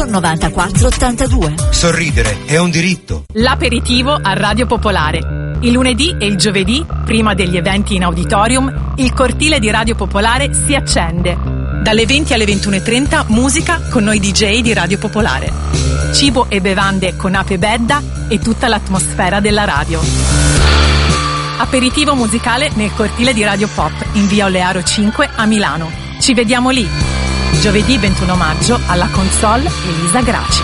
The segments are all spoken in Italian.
9482. Sorridere è un diritto. L'aperitivo a Radio Popolare. Il lunedì e il giovedì, prima degli eventi in auditorium, il cortile di Radio Popolare si accende. Dalle 20 alle 21:30 musica con noi DJ di Radio Popolare. Cibo e bevande con ape bedda e tutta l'atmosfera della radio. Aperitivo musicale nel cortile di Radio Pop in via Olearo 5 a Milano. Ci vediamo lì. Giovedì 21 maggio alla console Elisa Graci.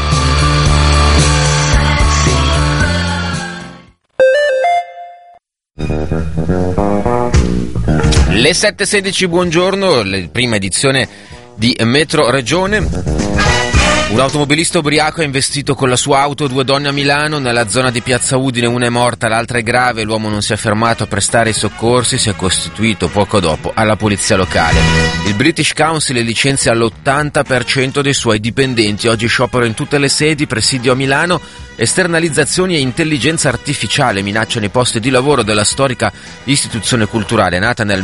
Le 7:16, buongiorno, la prima edizione di Metro Regione. Un automobilista ubriaco ha investito con la sua auto 2 donne a Milano, nella zona di Piazza Udine. Una è morta, l'altra è grave. L'uomo non si è fermato a prestare i soccorsi, si è costituito poco dopo alla polizia locale. Il British Council licenzia l'80% dei suoi dipendenti. Oggi sciopero in tutte le sedi, presidio a Milano. Esternalizzazioni e intelligenza artificiale minacciano i posti di lavoro della storica istituzione culturale nata nel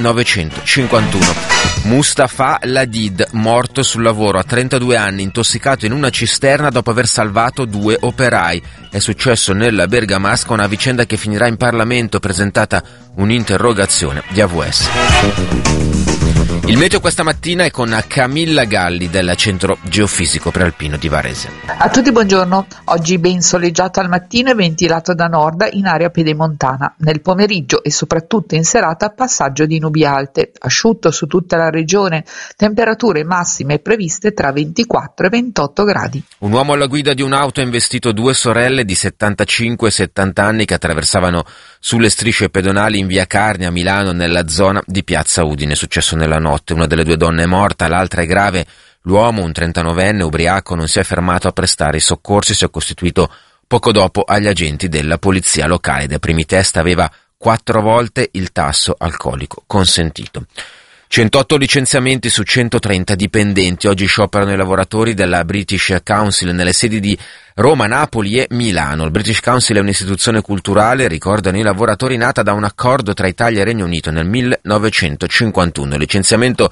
1951. Mustafa Ladid, morto sul lavoro a 32 anni, intossicato in una cisterna dopo aver salvato 2 operai. È successo nella Bergamasca, una vicenda che finirà in Parlamento, presentata un'interrogazione di AVS. Il meteo questa mattina è con Camilla Galli del Centro Geofisico Prealpino di Varese. A tutti buongiorno, oggi ben soleggiato al mattino e ventilato da nord in area pedemontana. Nel pomeriggio e soprattutto in serata passaggio di nubi alte, asciutto su tutta la regione, temperature massime previste tra 24 e 28 gradi. Un uomo alla guida di un'auto ha investito 2 sorelle di 75 e 70 anni che attraversavano sulle strisce pedonali in via Carni a Milano, nella zona di Piazza Udine. È successo nella notte. Una delle 2 donne è morta, l'altra è grave. L'uomo, un 39enne ubriaco, non si è fermato a prestare i soccorsi, si è costituito poco dopo agli agenti della polizia locale. Dai primi test aveva 4 volte il tasso alcolico consentito. 108 licenziamenti su 130 dipendenti. Oggi scioperano i lavoratori della British Council nelle sedi di Roma, Napoli e Milano. Il British Council è un'istituzione culturale, ricordano i lavoratori, nata da un accordo tra Italia e Regno Unito nel 1951. Il licenziamento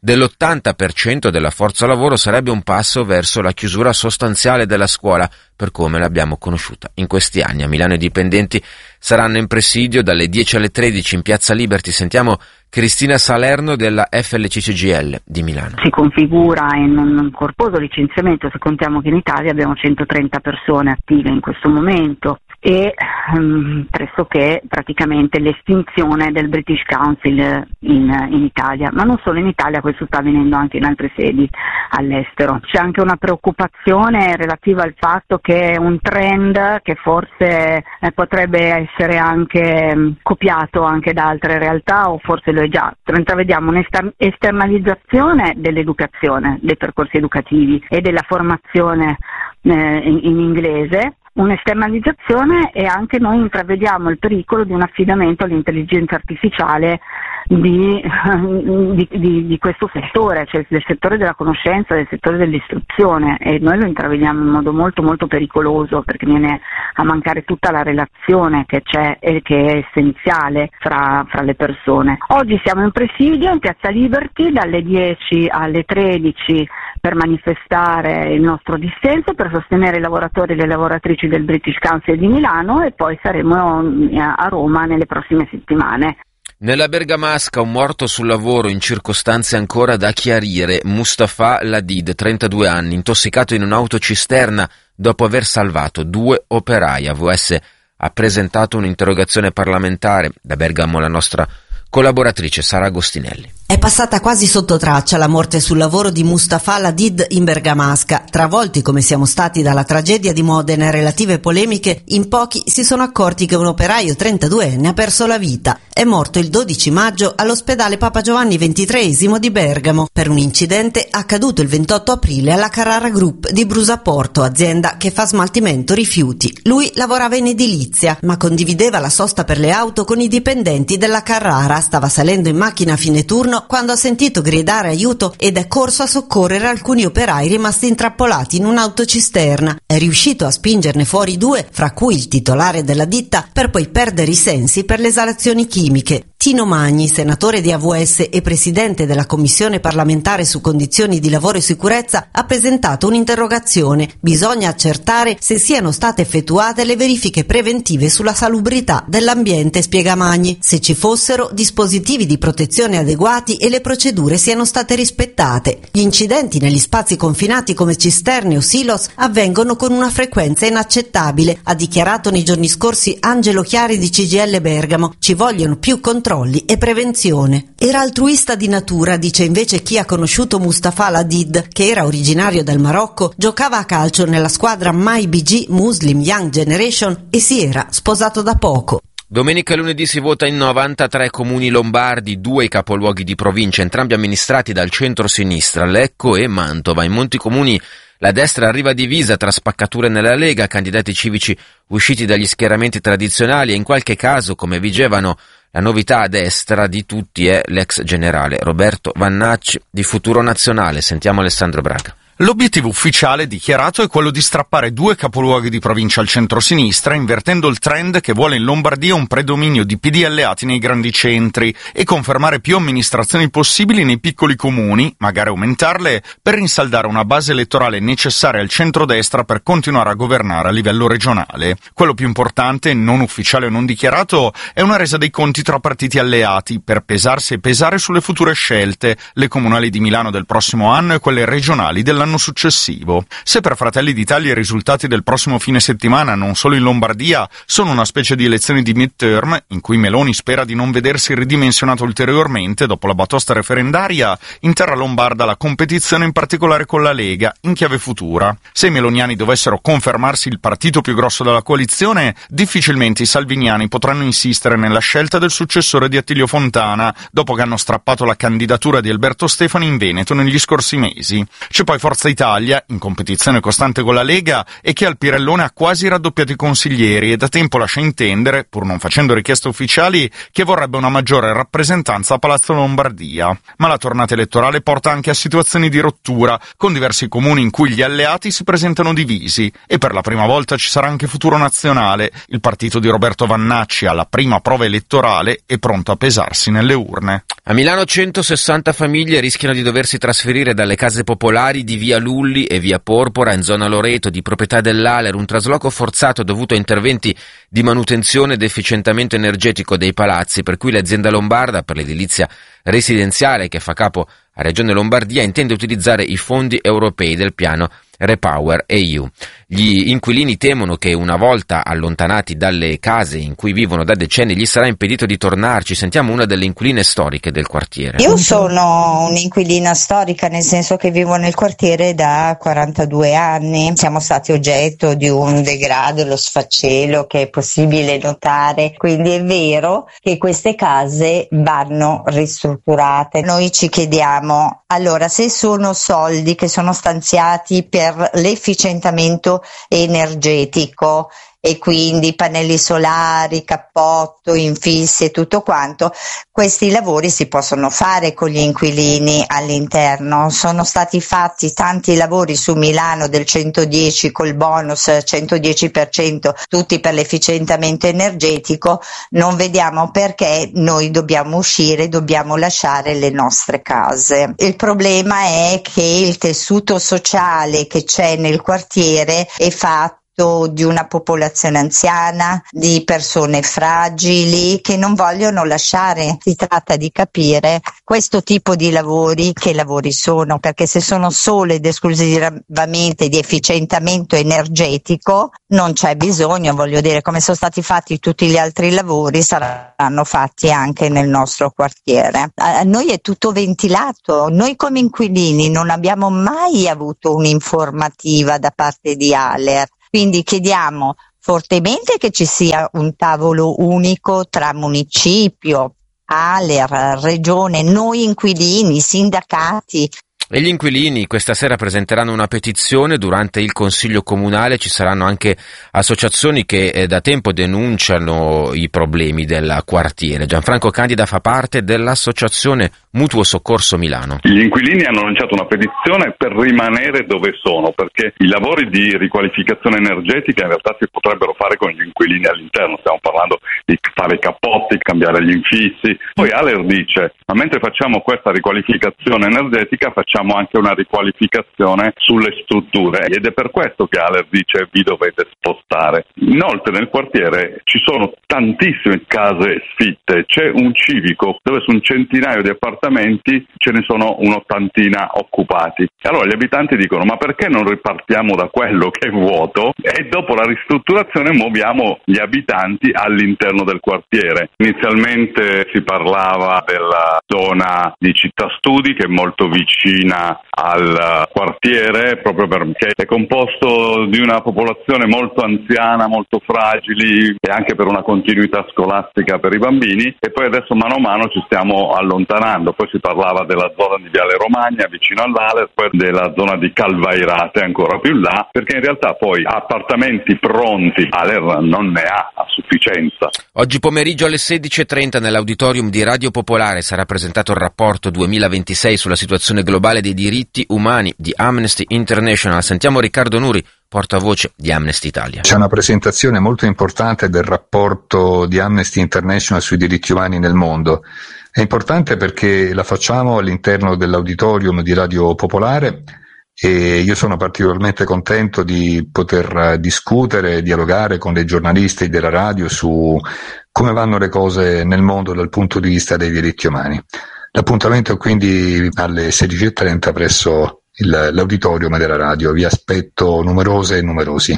dell'80% della forza lavoro sarebbe un passo verso la chiusura sostanziale della scuola per come l'abbiamo conosciuta in questi anni. A Milano i dipendenti saranno in presidio dalle 10 alle 13 in Piazza Liberty. Sentiamo Cristina Salerno della FLC-CGIL di Milano. Si configura in un corposo licenziamento, se contiamo che in Italia abbiamo 130 persone attive in questo momento, e pressoché praticamente l'estinzione del British Council in Italia, ma non solo in Italia, questo sta avvenendo anche in altre sedi all'estero. C'è anche una preoccupazione relativa al fatto che è un trend che forse potrebbe essere anche copiato anche da altre realtà, o forse lo è già. Intravediamo un'esternalizzazione dell'educazione, dei percorsi educativi e della formazione in inglese, un'esternalizzazione, e anche noi intravediamo il pericolo di un affidamento all'intelligenza artificiale di questo settore, cioè del settore della conoscenza, del settore dell'istruzione, e noi lo intravediamo in modo molto molto pericoloso, perché viene a mancare tutta la relazione che c'è e che è essenziale fra le persone. Oggi siamo in presidio in Piazza Liberty dalle 10 alle 13 per manifestare il nostro dissenso, per sostenere i lavoratori e le lavoratrici del British Council di Milano, e poi saremo a Roma nelle prossime settimane. Nella Bergamasca un morto sul lavoro in circostanze ancora da chiarire. Mustafa Ladid, 32 anni, intossicato in un'autocisterna dopo aver salvato 2 operai. AVS ha presentato un'interrogazione parlamentare. Da Bergamo la nostra collaboratrice Sara Agostinelli. È passata quasi sotto traccia la morte sul lavoro di Mustafa Ladid in Bergamasca. Travolti come siamo stati dalla tragedia di Modena e relative polemiche, in pochi si sono accorti che un operaio 32enne ha perso la vita. È morto il 12 maggio all'ospedale Papa Giovanni XXIII di Bergamo per un incidente accaduto il 28 aprile alla Carrara Group di Brusaporto, azienda che fa smaltimento rifiuti. Lui lavorava in edilizia, ma condivideva la sosta per le auto con i dipendenti della Carrara. Stava salendo in macchina a fine turno quando ha sentito gridare aiuto ed è corso a soccorrere alcuni operai rimasti intrappolati in un'autocisterna. È riuscito a spingerne fuori 2, fra cui il titolare della ditta, per poi perdere i sensi per le esalazioni chimiche. Tino Magni, senatore di AVS e presidente della Commissione parlamentare su condizioni di lavoro e sicurezza, ha presentato un'interrogazione. Bisogna accertare se siano state effettuate le verifiche preventive sulla salubrità dell'ambiente, spiega Magni, se ci fossero dispositivi di protezione adeguati e le procedure siano state rispettate. Gli incidenti negli spazi confinati come cisterne o silos avvengono con una frequenza inaccettabile, ha dichiarato nei giorni scorsi Angelo Chiari di CGIL Bergamo. Ci vogliono più controlli e prevenzione. Era altruista di natura, dice invece chi ha conosciuto Mustafa Ladid, che era originario del Marocco, giocava a calcio nella squadra MyBG Muslim Young Generation e si era sposato da poco. Domenica e lunedì si vota in 93 comuni lombardi, 2 i capoluoghi di provincia, entrambi amministrati dal centro-sinistra, Lecco e Mantova. In molti comuni la destra arriva divisa tra spaccature nella Lega, candidati civici usciti dagli schieramenti tradizionali e in qualche caso, come Vigevano, la novità a destra di tutti è l'ex generale Roberto Vannacci di Futuro Nazionale. Sentiamo Alessandro Braga. L'obiettivo ufficiale dichiarato è quello di strappare 2 capoluoghi di provincia al centro-sinistra, invertendo il trend che vuole in Lombardia un predominio di PD alleati nei grandi centri e confermare più amministrazioni possibili nei piccoli comuni, magari aumentarle, per rinsaldare una base elettorale necessaria al centrodestra per continuare a governare a livello regionale. Quello più importante, non ufficiale o non dichiarato, è una resa dei conti tra partiti alleati per pesarsi e pesare sulle future scelte, le comunali di Milano del prossimo anno e quelle regionali dell'anno successivo. Se per Fratelli d'Italia i risultati del prossimo fine settimana, non solo in Lombardia, sono una specie di elezioni di midterm, in cui Meloni spera di non vedersi ridimensionato ulteriormente dopo la batosta referendaria, in terra lombarda la competizione in particolare con la Lega, in chiave futura. Se i meloniani dovessero confermarsi il partito più grosso della coalizione, difficilmente i salviniani potranno insistere nella scelta del successore di Attilio Fontana, dopo che hanno strappato la candidatura di Alberto Stefani in Veneto negli scorsi mesi. C'è poi Forza Italia, in competizione costante con la Lega, e che al Pirellone ha quasi raddoppiato i consiglieri e da tempo lascia intendere, pur non facendo richieste ufficiali, che vorrebbe una maggiore rappresentanza a Palazzo Lombardia. Ma la tornata elettorale porta anche a situazioni di rottura, con diversi comuni in cui gli alleati si presentano divisi, e per la prima volta ci sarà anche Futuro Nazionale. Il partito di Roberto Vannacci, alla prima prova elettorale, è pronto a pesarsi nelle urne. A Milano 160 famiglie rischiano di doversi trasferire dalle case popolari di via Lulli e via Porpora in zona Loreto, di proprietà dell'Aler, un trasloco forzato dovuto a interventi di manutenzione ed efficientamento energetico dei palazzi, per cui l'azienda lombarda per l'edilizia residenziale, che fa capo a Regione Lombardia, intende utilizzare i fondi europei del piano Repower EU. Gli inquilini temono che una volta allontanati dalle case in cui vivono da decenni gli sarà impedito di tornarci. Sentiamo una delle inquiline storiche del quartiere. Io sono un'inquilina storica, nel senso che vivo nel quartiere da 42 anni. Siamo stati oggetto di un degrado, lo sfacelo che è possibile notare, quindi è vero che queste case vanno ristrutturate. Noi ci chiediamo, allora, se sono soldi che sono stanziati per l'efficientamento energetico e quindi pannelli solari, cappotto, infissi e tutto quanto, questi lavori si possono fare con gli inquilini all'interno. Sono stati fatti tanti lavori su Milano del 110 col bonus 110%, tutti per l'efficientamento energetico. Non vediamo perché noi dobbiamo uscire, dobbiamo lasciare le nostre case. Il problema è che il tessuto sociale che c'è nel quartiere è fatto di una popolazione anziana, di persone fragili che non vogliono lasciare. Si tratta di capire questo tipo di lavori che lavori sono, perché se sono solo ed esclusivamente di efficientamento energetico non c'è bisogno, voglio dire, come sono stati fatti tutti gli altri lavori saranno fatti anche nel nostro quartiere. A noi è tutto ventilato, noi come inquilini non abbiamo mai avuto un'informativa da parte di Aler. Quindi chiediamo fortemente che ci sia un tavolo unico tra municipio, Aler, regione, noi inquilini, sindacati. E gli inquilini questa sera presenteranno una petizione durante il Consiglio Comunale. Ci saranno anche associazioni che da tempo denunciano i problemi del quartiere. Gianfranco Candida fa parte dell'associazione Mutuo Soccorso Milano. Gli inquilini hanno lanciato una petizione per rimanere dove sono, perché i lavori di riqualificazione energetica in realtà si potrebbero fare con gli inquilini all'interno. Stiamo parlando di fare i cappotti, cambiare gli infissi. Poi ALER dice: ma mentre facciamo questa riqualificazione energetica facciamo anche una riqualificazione sulle strutture, ed è per questo che ALER dice vi dovete spostare. Inoltre nel quartiere ci sono tantissime case sfitte, c'è un civico dove su un centinaio di appartamenti ce ne sono un'ottantina occupati. Allora gli abitanti dicono: ma perché non ripartiamo da quello che è vuoto e dopo la ristrutturazione muoviamo gli abitanti all'interno del quartiere? Inizialmente si parlava della zona di Città Studi, che è molto vicina al quartiere, proprio perché è composto di una popolazione molto anziana, molto fragili, e anche per una continuità scolastica per i bambini. E poi adesso mano a mano ci stiamo allontanando. Poi si parlava della zona di Viale Romagna vicino all'Aler, poi della zona di Calvairate ancora più in là, perché in realtà poi appartamenti pronti Aler non ne ha a sufficienza. Oggi pomeriggio alle 16:30 nell'auditorium di Radio Popolare sarà presentato il rapporto 2026 sulla situazione globale dei diritti umani di Amnesty International. Sentiamo Riccardo Nuri, portavoce di Amnesty Italia. C'è una presentazione molto importante del rapporto di Amnesty International sui diritti umani nel mondo. È importante perché la facciamo all'interno dell'auditorium di Radio Popolare e io sono particolarmente contento di poter discutere e dialogare con dei giornalisti della radio su come vanno le cose nel mondo dal punto di vista dei diritti umani. L'appuntamento è quindi alle 16:30 presso l'auditorium della radio. Vi aspetto numerose e numerosi.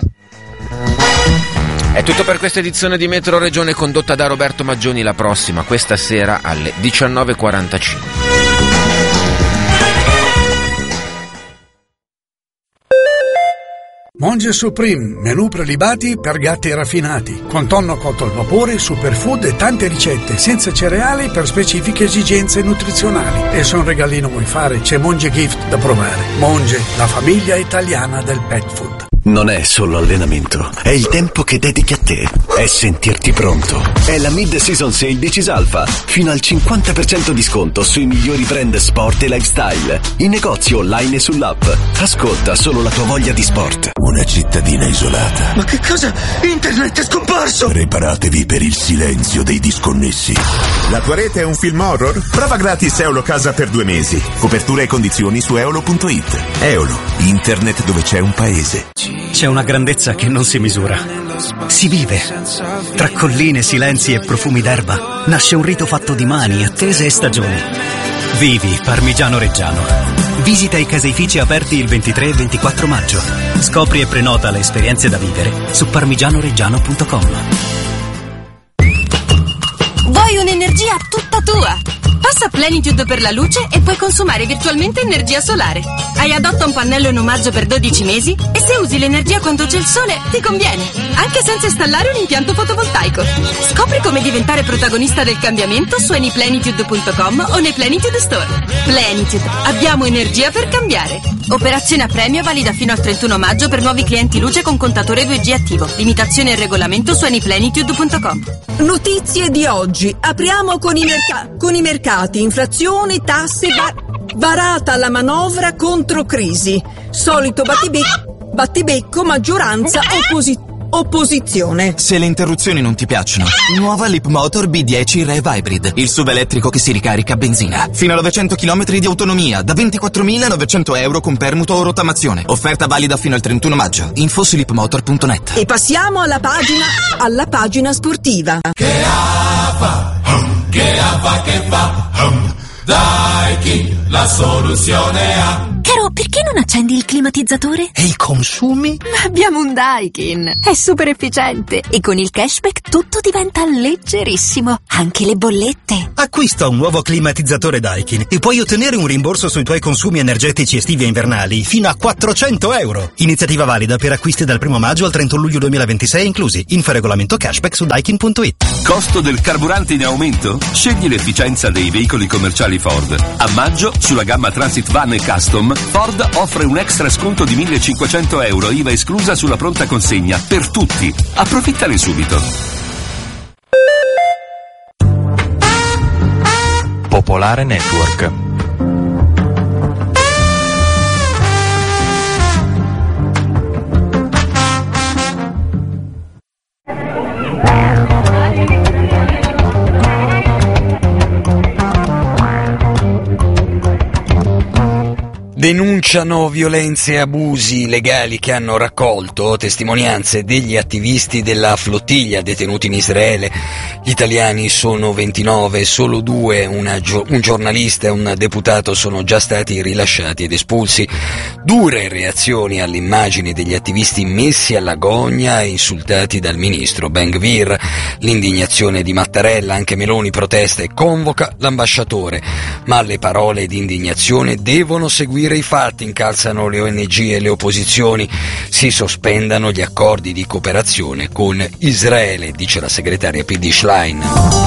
È tutto per questa edizione di Metro Regione condotta da Roberto Maggioni. La prossima questa sera alle 19:45. Monge Supreme, menù prelibati per gatti raffinati, con tonno cotto al vapore, superfood e tante ricette, senza cereali per specifiche esigenze nutrizionali. E se un regalino vuoi fare, c'è Monge Gift da provare. Monge, la famiglia italiana del pet food. Non è solo allenamento, è il tempo che dedichi a te, è sentirti pronto. È la mid-season sale di Cisalfa, fino al 50% di sconto sui migliori brand sport e lifestyle, in negozio online e sull'app. Ascolta solo la tua voglia di sport. Una cittadina isolata. Ma che cosa? Internet è scomparso! Preparatevi per il silenzio dei disconnessi. La tua rete è un film horror? Prova gratis Eolo Casa per 2 mesi. Copertura e condizioni su eolo.it. Eolo, internet dove c'è un paese. C'è una grandezza che non si misura. Si vive. Tra colline, silenzi e profumi d'erba nasce un rito fatto di mani, attese e stagioni. Vivi Parmigiano Reggiano. Visita i caseifici aperti il 23 e 24 maggio. Scopri e prenota le esperienze da vivere su parmigianoreggiano.com. Vuoi un'energia tutta tua? Passa a Plenitude per la luce e puoi consumare virtualmente energia solare. Hai Adotta un pannello in omaggio per 12 mesi e se usi l'energia quando c'è il sole ti conviene, anche senza installare un impianto fotovoltaico. Scopri come diventare protagonista del cambiamento su anyplenitude.com o nei Plenitude Store. Plenitude, abbiamo energia per cambiare. Operazione a premio valida fino al 31 maggio per nuovi clienti luce con contatore 2G attivo. Limitazione e regolamento su anyplenitude.com. Notizie di oggi. Apriamo con i mercati, inflazione, tasse, varata la manovra contro crisi. Solito battibecco, maggioranza, opposizione. Se le interruzioni non ti piacciono, nuova Leapmotor B10 Rev Hybrid, il SUV elettrico che si ricarica a benzina. Fino a 900 km di autonomia, da 24.900 euro con permuto o rottamazione. Offerta valida fino al 31 maggio. Info su leapmotor.net. E passiamo alla pagina sportiva. Che fa? Dai King, la soluzione ha. Caro, perché non accendi il climatizzatore? E i consumi? Ma abbiamo un Daikin, è super efficiente e con il cashback tutto diventa leggerissimo, anche le bollette. Acquista un nuovo climatizzatore Daikin e puoi ottenere un rimborso sui tuoi consumi energetici estivi e invernali fino a €400. Iniziativa valida per acquisti dal 1 maggio al 31 luglio 2026 inclusi. Info e regolamento cashback su daikin.it. Costo del carburante in aumento? Scegli l'efficienza dei veicoli commerciali Ford. A maggio, sulla gamma Transit Van e Custom, Ford offre un extra sconto di €1.500, IVA esclusa sulla pronta consegna, per tutti. Approfittane subito. Popolare Network. Denunciano violenze e abusi legali che hanno raccolto testimonianze degli attivisti della flottiglia detenuti in Israele. Gli italiani sono 29, solo 2, un giornalista e un deputato sono già stati rilasciati ed espulsi. Dure reazioni alle immagini degli attivisti messi alla gogna e insultati dal ministro Ben Gvir. L'indignazione di Mattarella, anche Meloni protesta e convoca l'ambasciatore, ma alle parole di indignazione devono seguire i fatti, incalzano le ONG e le opposizioni. Si sospendano gli accordi di cooperazione con Israele, dice la segretaria PD Schlein.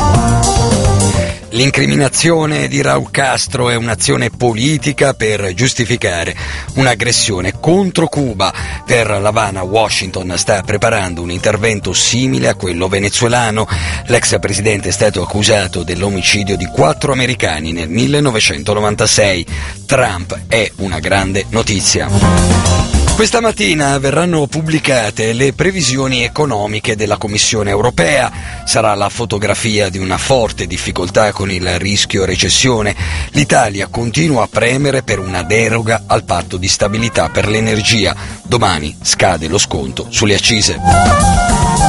L'incriminazione di Raul Castro è un'azione politica per giustificare un'aggressione contro Cuba. Per l'Havana, Washington sta preparando un intervento simile a quello venezuelano. L'ex presidente è stato accusato dell'omicidio di 4 americani nel 1996. Trump è una grande notizia. Questa mattina verranno pubblicate le previsioni economiche della Commissione europea. Sarà la fotografia di una forte difficoltà con il rischio recessione. L'Italia continua a premere per una deroga al patto di stabilità per l'energia. Domani scade lo sconto sulle accise.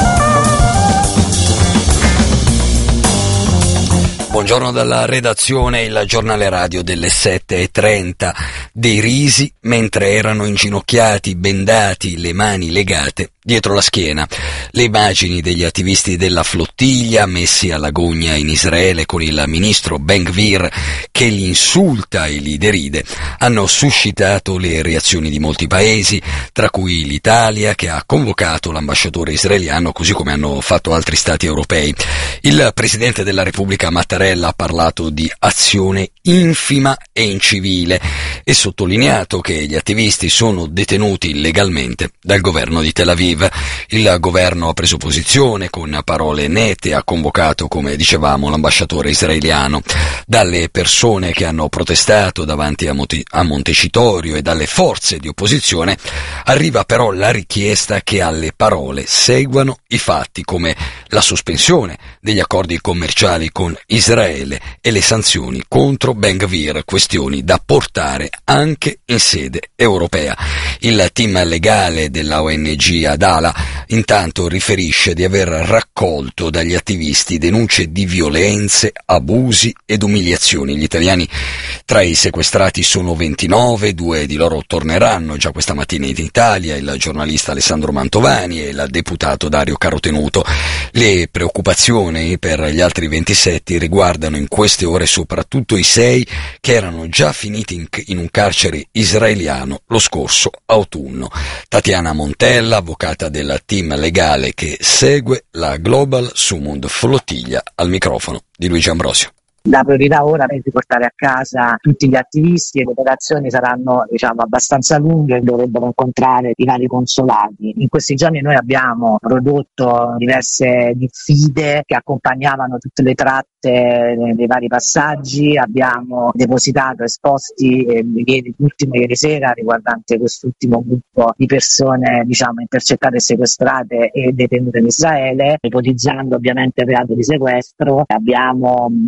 Buongiorno dalla redazione, il giornale radio delle 7:30. Dei risi mentre erano inginocchiati, bendati, le mani legate dietro la schiena. Le immagini degli attivisti della flottiglia messi alla gogna in Israele con il ministro Ben Gvir che li insulta e li deride hanno suscitato le reazioni di molti paesi, tra cui l'Italia, che ha convocato l'ambasciatore israeliano, così come hanno fatto altri stati europei. Il presidente della Repubblica Mattarella ha parlato di azione infima e incivile e sottolineato che gli attivisti sono detenuti illegalmente dal governo di Tel Aviv. Il governo ha preso posizione con parole nette e ha convocato, come dicevamo, l'ambasciatore israeliano. Dalle persone che hanno protestato davanti a Montecitorio e dalle forze di opposizione arriva però la richiesta che alle parole seguano i fatti, come la sospensione degli accordi commerciali con Israele e le sanzioni contro Ben Gvir, questioni da portare anche in sede europea. Il team legale della ONG Adala intanto riferisce di aver raccolto dagli attivisti denunce di violenze, abusi ed umiliazioni. Gli italiani tra i sequestrati sono 29, 2 di loro torneranno già questa mattina in Italia, il giornalista Alessandro Mantovani e il deputato Dario Carotenuto. Le preoccupazioni per gli altri 27 riguardano in queste ore soprattutto i 6 che erano già finiti in un carcere israeliano lo scorso autunno. Tatiana Montella, avvocata del team legale che segue la Global Sumund Flottiglia, al microfono di Luigi Ambrosio. La priorità ora è di portare a casa tutti gli attivisti e le operazioni saranno abbastanza lunghe, dovrebbero incontrare i vari consolati. In questi giorni noi abbiamo prodotto diverse diffide che accompagnavano tutte le tratte dei vari passaggi, abbiamo depositato esposti l'ultimo ieri sera riguardante quest'ultimo gruppo di persone intercettate, sequestrate e detenute in Israele, ipotizzando ovviamente il reato di sequestro. Abbiamo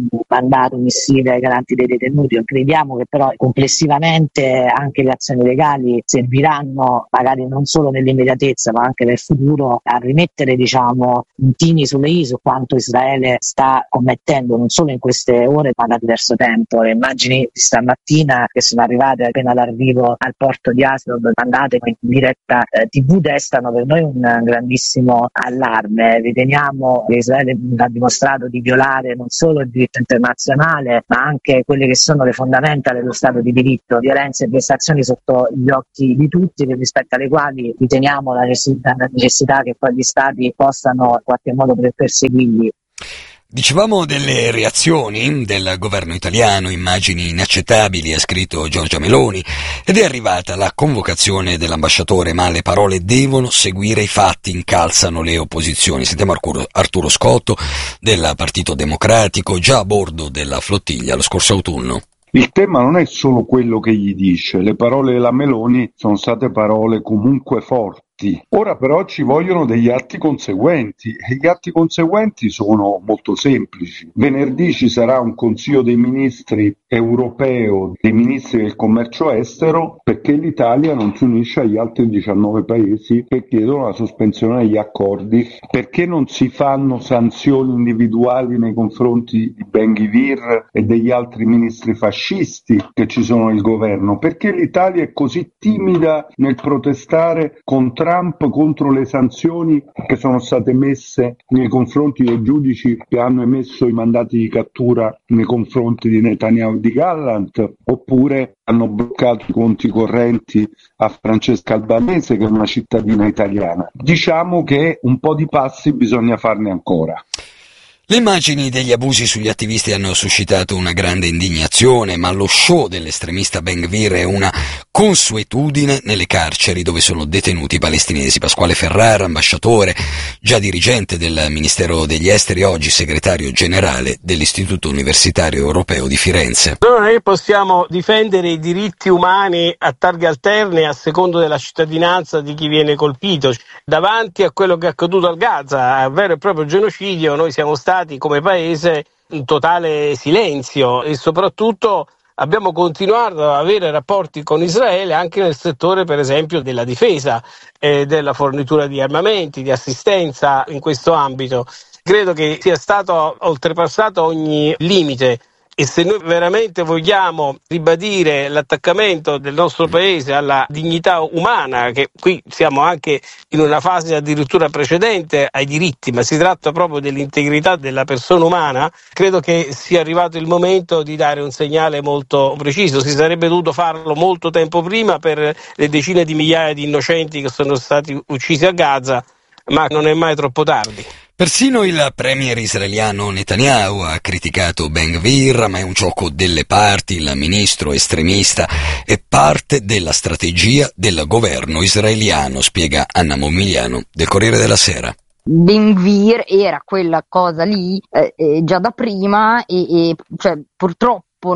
mandato missile ai garanti dei detenuti. Crediamo che però complessivamente anche le azioni legali serviranno, magari non solo nell'immediatezza ma anche nel futuro, a rimettere puntini sulle i su quanto Israele sta commettendo non solo in queste ore ma da diverso tempo. Le immagini di stamattina che sono arrivate appena all'arrivo al porto di Ashdod, mandate in diretta TV, destano per noi un grandissimo allarme. Riteniamo che Israele ha dimostrato di violare non solo il diritto internazionale ma anche quelle che sono le fondamenta dello Stato di diritto, violenze e vessazioni sotto gli occhi di tutti, rispetto alle quali riteniamo la necessità che poi gli Stati possano in qualche modo perseguirli. Dicevamo delle reazioni del governo italiano, immagini inaccettabili, ha scritto Giorgia Meloni, ed è arrivata la convocazione dell'ambasciatore, ma le parole devono seguire i fatti, incalzano le opposizioni. Sentiamo Arturo Scotto del Partito Democratico, già a bordo della flottiglia lo scorso autunno. Il tema non è solo quello che gli dice, le parole della Meloni sono state parole comunque forti. Ora però ci vogliono degli atti conseguenti e gli atti conseguenti sono molto semplici. Venerdì ci sarà un Consiglio dei Ministri europeo, dei Ministri del Commercio Estero, perché l'Italia non si unisce agli altri 19 paesi che chiedono la sospensione degli accordi, perché non si fanno sanzioni individuali nei confronti di Ben-Gvir e degli altri ministri fascisti che ci sono nel governo, perché l'Italia è così timida nel protestare contro Trump, contro le sanzioni che sono state messe nei confronti dei giudici che hanno emesso i mandati di cattura nei confronti di Netanyahu e di Gallant, oppure hanno bloccato i conti correnti a Francesca Albanese, che è una cittadina italiana. Diciamo che un po' di passi bisogna farne ancora. Le immagini degli abusi sugli attivisti hanno suscitato una grande indignazione, ma lo show dell'estremista Ben-Gvir è una consuetudine nelle carceri dove sono detenuti i palestinesi. Pasquale Ferrara, ambasciatore, già dirigente del Ministero degli Esteri, oggi segretario generale dell'Istituto Universitario Europeo di Firenze. Noi non è che possiamo difendere i diritti umani a targhe alterne a secondo della cittadinanza di chi viene colpito. Davanti a quello che è accaduto a Gaza, a vero e proprio genocidio, noi siamo stati come paese in totale silenzio e soprattutto abbiamo continuato ad avere rapporti con Israele anche nel settore, per esempio, della difesa e della fornitura di armamenti, di assistenza in questo ambito. Credo che sia stato oltrepassato ogni limite. E se noi veramente vogliamo ribadire l'attaccamento del nostro paese alla dignità umana, che qui siamo anche in una fase addirittura precedente ai diritti, ma si tratta proprio dell'integrità della persona umana, credo che sia arrivato il momento di dare un segnale molto preciso. Si sarebbe dovuto farlo molto tempo prima per le decine di migliaia di innocenti che sono stati uccisi a Gaza, ma non è mai troppo tardi. Persino il premier israeliano Netanyahu ha criticato Ben-Gvir, ma è un gioco delle parti, il ministro estremista è parte della strategia del governo israeliano, spiega Anna Momigliano del Corriere della Sera. Ben-Gvir era quella cosa lì già da prima e cioè, purtroppo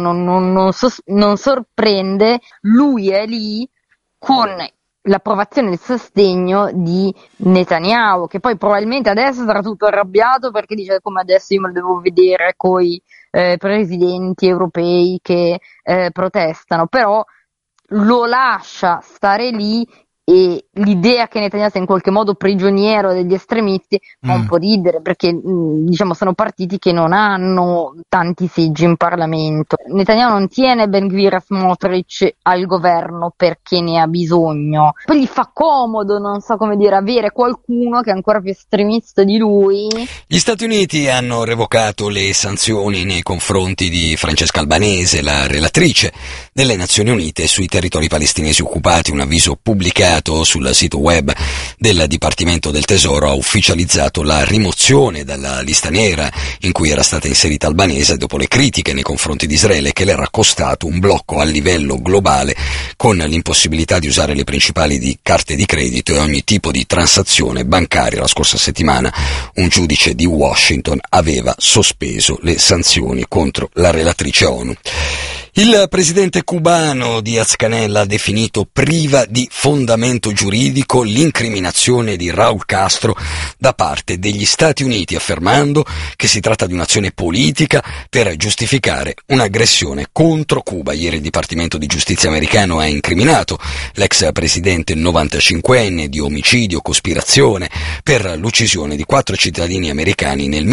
non sorprende, lui è lì con l'approvazione e il sostegno di Netanyahu, che poi probabilmente adesso sarà tutto arrabbiato perché dice come adesso io me lo devo vedere coi presidenti europei che protestano, però lo lascia stare lì e l'idea che Netanyahu sia in qualche modo prigioniero degli estremisti fa un po' ridere, perché diciamo sono partiti che non hanno tanti seggi in Parlamento. Netanyahu non tiene Ben-Gvir e Smotrich al governo perché ne ha bisogno, poi gli fa comodo, non so come dire, avere qualcuno che è ancora più estremista di lui. Gli Stati Uniti hanno revocato le sanzioni nei confronti di Francesca Albanese, la relatrice delle Nazioni Unite sui territori palestinesi occupati. Un avviso pubblicato sul sito web del Dipartimento del Tesoro ha ufficializzato la rimozione dalla lista nera in cui era stata inserita Albanese dopo le critiche nei confronti di Israele che le era costato un blocco a livello globale con l'impossibilità di usare le principali carte di credito e ogni tipo di transazione bancaria. La scorsa settimana un giudice di Washington aveva sospeso le sanzioni contro la relatrice ONU. Il presidente cubano Díaz-Canel ha definito priva di fondamento giuridico l'incriminazione di Raúl Castro da parte degli Stati Uniti, affermando che si tratta di un'azione politica per giustificare un'aggressione contro Cuba. Ieri il Dipartimento di Giustizia americano ha incriminato l'ex presidente 95enne di omicidio, cospirazione per l'uccisione di 4 cittadini americani nel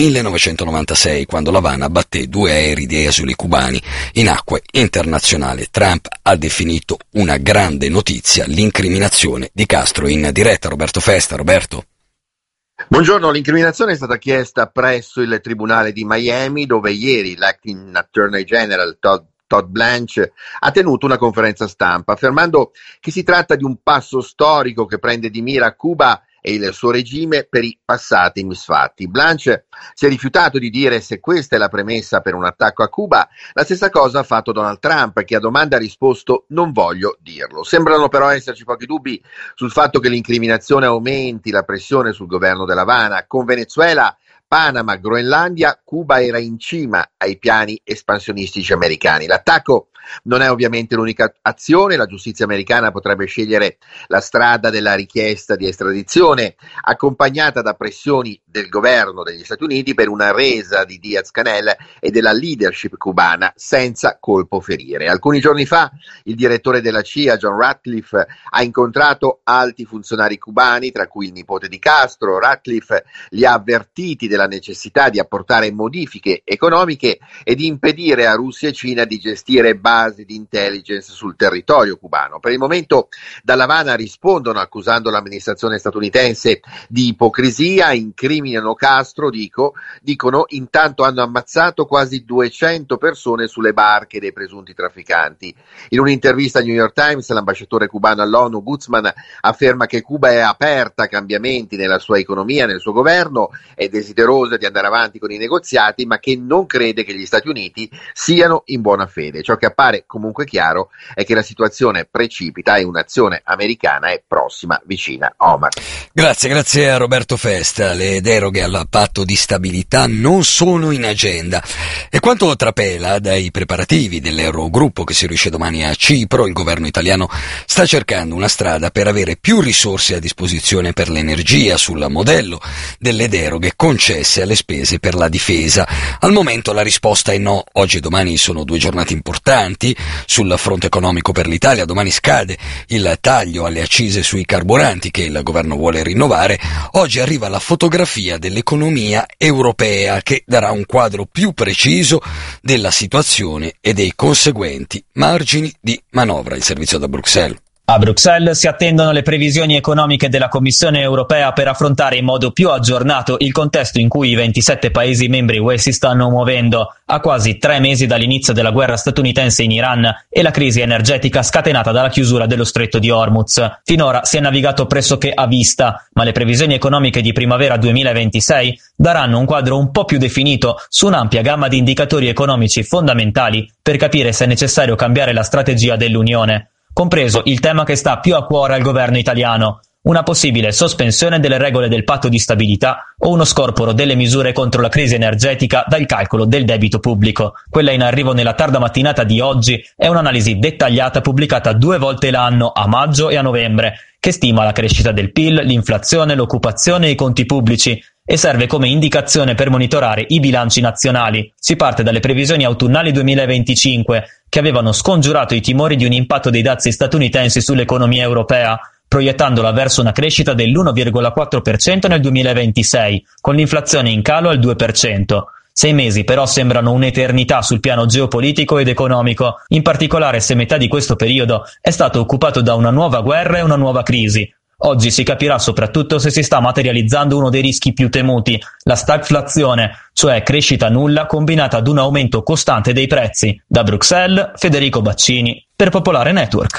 1996, quando l'Havana abbatté 2 aerei di esuli cubani in acque internazionali. Trump ha definito una grande notizia l'incriminazione di Castro. In diretta Roberto Festa. Roberto. Buongiorno, l'incriminazione è stata chiesta presso il Tribunale di Miami, dove ieri l'acting Attorney General Todd Blanche ha tenuto una conferenza stampa affermando che si tratta di un passo storico che prende di mira Cuba e il suo regime per i passati misfatti. Blanche si è rifiutato di dire se questa è la premessa per un attacco a Cuba. La stessa cosa ha fatto Donald Trump, che a domanda ha risposto non voglio dirlo. Sembrano però esserci pochi dubbi sul fatto che l'incriminazione aumenti la pressione sul governo dell'Havana. Con Venezuela, Panama, Groenlandia, Cuba era in cima ai piani espansionistici americani. L'attacco non è ovviamente l'unica azione, la giustizia americana potrebbe scegliere la strada della richiesta di estradizione, accompagnata da pressioni del governo degli Stati Uniti per una resa di Díaz-Canel e della leadership cubana senza colpo ferire. Alcuni giorni fa il direttore della CIA, John Ratcliffe, ha incontrato alti funzionari cubani, tra cui il nipote di Castro. Ratcliffe li ha avvertiti della necessità di apportare modifiche economiche e di impedire a Russia e Cina di gestire basi di intelligence sul territorio cubano. Per il momento dall'Havana rispondono accusando l'amministrazione statunitense di ipocrisia, incriminano Castro, dicono intanto hanno ammazzato quasi 200 persone sulle barche dei presunti trafficanti. In un'intervista al New York Times l'ambasciatore cubano all'ONU Guzman afferma che Cuba è aperta a cambiamenti nella sua economia, nel suo governo, è desiderosa di andare avanti con i negoziati, ma che non crede che gli Stati Uniti siano in buona fede. Ciò che appare comunque chiaro è che la situazione precipita e un'azione americana è prossima, vicina. Omar. Grazie a Roberto Festa. Le deroghe al patto di stabilità non sono in agenda. E quanto trapela dai preparativi dell'Eurogruppo che si riunisce domani a Cipro, il governo italiano sta cercando una strada per avere più risorse a disposizione per l'energia, sul modello delle deroghe concesse alle spese per la difesa. Al momento la risposta è no. Oggi e domani sono 2 giornate importanti sul fronte economico per l'Italia. Domani scade il taglio alle accise sui carburanti che il governo vuole rinnovare. Oggi arriva la fotografia dell'economia europea che darà un quadro più preciso della situazione e dei conseguenti margini di manovra. Il servizio da Bruxelles. A Bruxelles si attendono le previsioni economiche della Commissione europea per affrontare in modo più aggiornato il contesto in cui i 27 Paesi membri UE si stanno muovendo, a quasi 3 mesi dall'inizio della guerra statunitense in Iran e la crisi energetica scatenata dalla chiusura dello stretto di Hormuz. Finora si è navigato pressoché a vista, ma le previsioni economiche di primavera 2026 daranno un quadro un po' più definito su un'ampia gamma di indicatori economici fondamentali per capire se è necessario cambiare la strategia dell'Unione, compreso il tema che sta più a cuore al governo italiano, una possibile sospensione delle regole del patto di stabilità o uno scorporo delle misure contro la crisi energetica dal calcolo del debito pubblico. Quella in arrivo nella tarda mattinata di oggi è un'analisi dettagliata pubblicata 2 volte l'anno, a maggio e a novembre, che stima la crescita del PIL, l'inflazione, l'occupazione e i conti pubblici, e serve come indicazione per monitorare i bilanci nazionali. Si parte dalle previsioni autunnali 2025, che avevano scongiurato i timori di un impatto dei dazi statunitensi sull'economia europea, proiettandola verso una crescita dell'1,4% nel 2026, con l'inflazione in calo al 2%. 6 mesi però sembrano un'eternità sul piano geopolitico ed economico, in particolare se metà di questo periodo è stato occupato da una nuova guerra e una nuova crisi. Oggi si capirà soprattutto se si sta materializzando uno dei rischi più temuti, la stagflazione, cioè crescita nulla combinata ad un aumento costante dei prezzi. Da Bruxelles, Federico Baccini, per Popolare Network.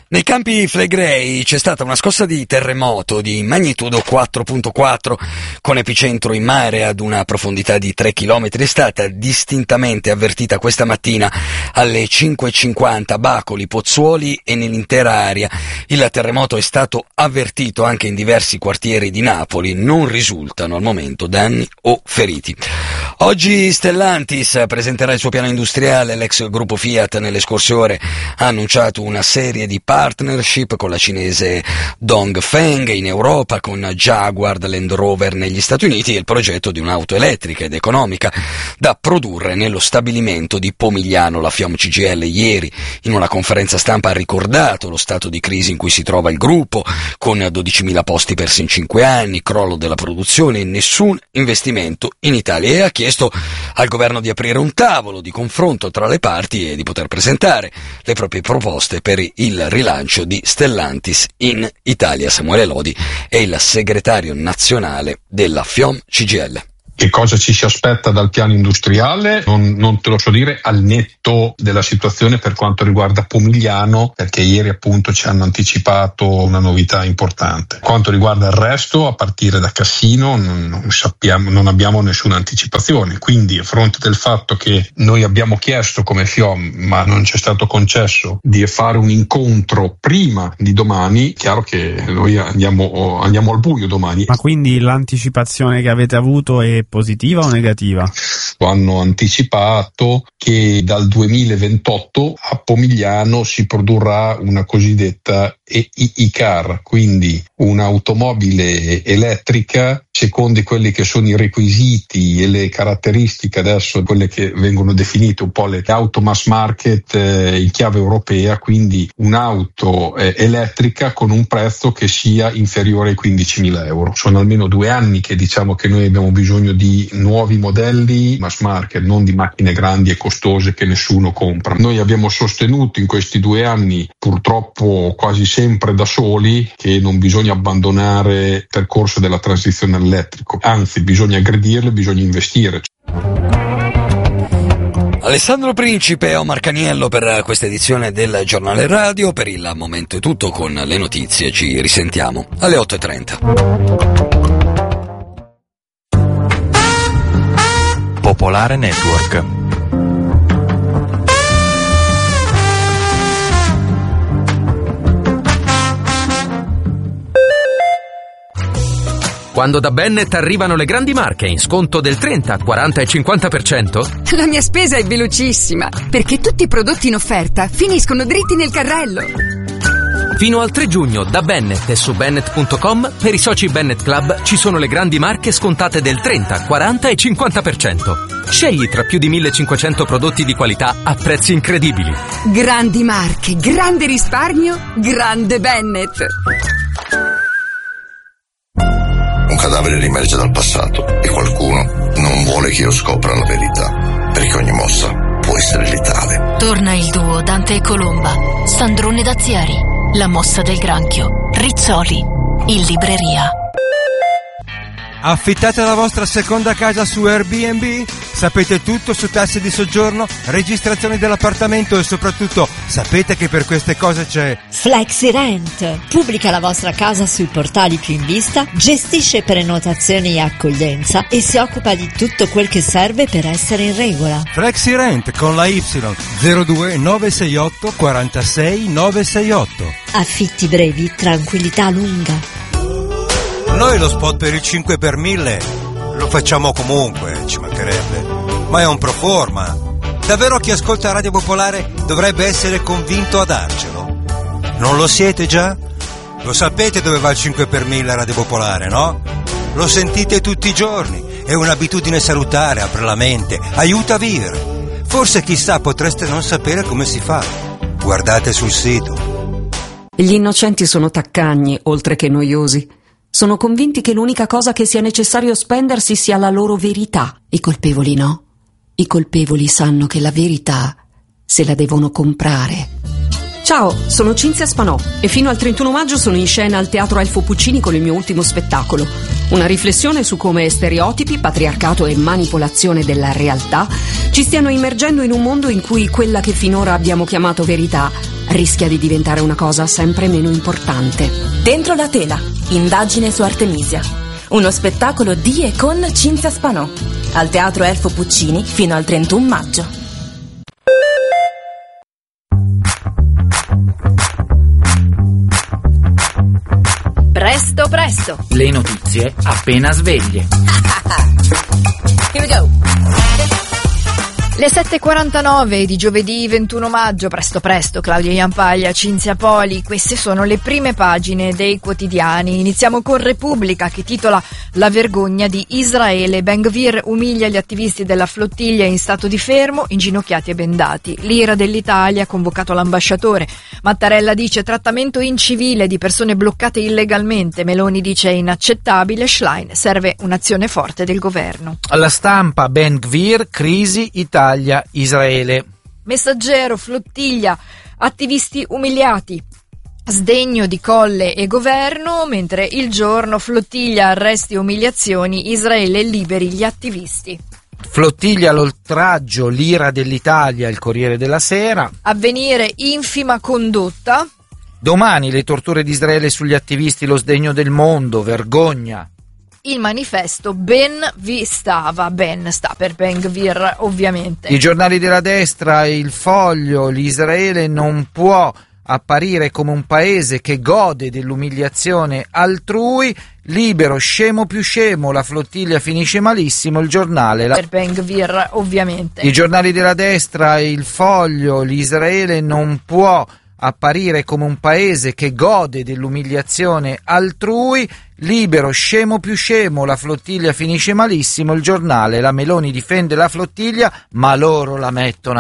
Nei Campi Flegrei c'è stata una scossa di terremoto di magnitudo 4.4 con epicentro in mare ad una profondità di 3 km. È stata distintamente avvertita questa mattina alle 5:50 a Bacoli, Pozzuoli e nell'intera area. Il terremoto è stato avvertito anche in diversi quartieri di Napoli. Non risultano al momento danni o feriti. Oggi Stellantis presenterà il suo piano industriale. L'ex gruppo Fiat nelle scorse ore ha annunciato una serie di partnership con la cinese Dongfeng in Europa, con Jaguar, Land Rover negli Stati Uniti e il progetto di un'auto elettrica ed economica da produrre nello stabilimento di Pomigliano. La FIOM CGIL ieri in una conferenza stampa ha ricordato lo stato di crisi in cui si trova il gruppo, con 12.000 posti persi in 5 anni, crollo della produzione e nessun investimento in Italia, e ha chiesto al governo di aprire un tavolo di confronto tra le parti e di poter presentare le proprie proposte per il rilancio di Stellantis in Italia. Samuele Lodi è il segretario nazionale della FIOM CGIL. Che cosa ci si aspetta dal piano industriale? Non te lo so dire al netto della situazione per quanto riguarda Pomigliano, perché ieri appunto ci hanno anticipato una novità importante. Quanto riguarda il resto, a partire da Cassino non abbiamo nessuna anticipazione, quindi a fronte del fatto che noi abbiamo chiesto come FIOM, ma non ci è stato concesso, di fare un incontro prima di domani, chiaro che noi andiamo al buio domani. Ma quindi l'anticipazione che avete avuto è positiva o negativa? Hanno anticipato che dal 2028 a Pomigliano si produrrà una cosiddetta e-car, quindi un'automobile elettrica secondo quelli che sono i requisiti e le caratteristiche adesso, quelle che vengono definite un po' le auto mass market in chiave europea, quindi un'auto elettrica con un prezzo che sia inferiore ai 15.000 euro. Sono almeno 2 anni che diciamo che noi abbiamo bisogno di nuovi modelli mass market, non di macchine grandi e costose che nessuno compra. Noi abbiamo sostenuto in questi 2 anni, purtroppo quasi sempre da soli, che non bisogna abbandonare il percorso della transizione all'elettrico, anzi bisogna aggredirlo, bisogna investire. Alessandro Principe e Omar Caniello per questa edizione del Giornale Radio. Per il momento è tutto con le notizie, ci risentiamo alle 8:30. Popolare Network. Quando da Bennett arrivano le grandi marche in sconto del 30, 40 e 50%? La mia spesa è velocissima, perché tutti i prodotti in offerta finiscono dritti nel carrello. Fino al 3 giugno da Bennett e su Bennett.com per i soci Bennett Club ci sono le grandi marche scontate del 30, 40 e 50%. Scegli tra più di 1500 prodotti di qualità a prezzi incredibili. Grandi marche, grande risparmio, grande Bennett. Un cadavere riemerge dal passato e qualcuno non vuole che io scopra la verità, perché ogni mossa può essere letale. Torna il duo Dante e Colomba, Sandrone Dazieri, La mossa del granchio, Rizzoli, in libreria. Affittate la vostra seconda casa su Airbnb? Sapete tutto su tasse di soggiorno, registrazioni dell'appartamento e soprattutto sapete che per queste cose c'è FlexiRent. Pubblica la vostra casa sui portali più in vista, gestisce prenotazioni e accoglienza e si occupa di tutto quel che serve per essere in regola. FlexiRent con la Y 02 968 46 968. Affitti brevi, tranquillità lunga. Noi lo spot per il 5 per 1000 lo facciamo comunque, ci mancherebbe, ma è un pro forma. Davvero chi ascolta Radio Popolare dovrebbe essere convinto a darcelo. Non lo siete già? Lo sapete dove va il 5 per 1000 Radio Popolare, no? Lo sentite tutti i giorni, è un'abitudine salutare, apre la mente, aiuta a vivere. Forse chissà potreste non sapere come si fa. Guardate sul sito. Gli innocenti sono taccagni, oltre che noiosi. Sono convinti che l'unica cosa che sia necessario spendersi sia la loro verità. I colpevoli no. I colpevoli sanno che la verità se la devono comprare. Ciao, sono Cinzia Spanò e fino al 31 maggio sono in scena al Teatro Elfo Puccini con il mio ultimo spettacolo. Una riflessione su come stereotipi, patriarcato e manipolazione della realtà ci stiano immergendo in un mondo in cui quella che finora abbiamo chiamato verità rischia di diventare una cosa sempre meno importante. Dentro la tela, indagine su Artemisia. Uno spettacolo di e con Cinzia Spanò. Al Teatro Elfo Puccini fino al 31 maggio. Presto, presto! Le notizie appena sveglie. Here we go! Le 7.49 di giovedì 21 maggio, presto presto, Claudia Iampaglia, Cinzia Poli, queste sono le prime pagine dei quotidiani. Iniziamo con Repubblica che titola La vergogna di Israele, Ben Gvir umilia gli attivisti della flottiglia in stato di fermo, inginocchiati e bendati. L'ira dell'Italia ha convocato l'ambasciatore. Mattarella dice trattamento incivile di persone bloccate illegalmente, Meloni dice inaccettabile, Schlein serve un'azione forte del governo. Alla Stampa, Ben Gvir, crisi, Italia-Israele. Messaggero, flottiglia, attivisti umiliati. Sdegno di Colle e governo, mentre Il Giorno, flottiglia, arresti e umiliazioni, Israele liberi gli attivisti. Flottiglia, l'oltraggio, l'ira dell'Italia, il Corriere della Sera. Avvenire, infima condotta. Domani le torture di Israele sugli attivisti, lo sdegno del mondo, vergogna. Il Manifesto, Ben sta per Ben Gvir ovviamente. I giornali della destra, Il Foglio, l'Israele non può apparire come un paese che gode dell'umiliazione altrui, Libero, scemo più scemo, la flottiglia finisce malissimo, il giornale. Per Ben Gvir ovviamente. I giornali della destra, Il Foglio, l'Israele non può apparire come un paese che gode dell'umiliazione altrui, Libero, scemo più scemo, la flottiglia finisce malissimo, il giornale. La Meloni difende la flottiglia, ma loro la mettono